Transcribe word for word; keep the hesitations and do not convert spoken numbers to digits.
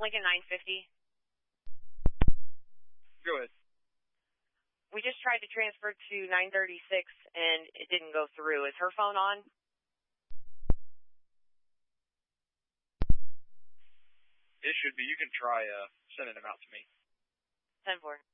Lincoln nine fifty. Go ahead. We just tried to transfer to nine thirty-six, and it didn't go through. Is her phone on? It should be. You can try uh, sending them out to me. ten four.